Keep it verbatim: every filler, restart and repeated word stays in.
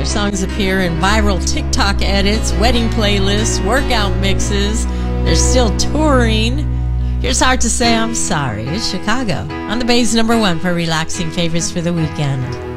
Their songs appear in viral TikTok edits, wedding playlists, workout mixes. They're still touring. Here's Hard to Say I'm Sorry. It's Chicago on the Bay's number one for relaxing favorites for the weekend.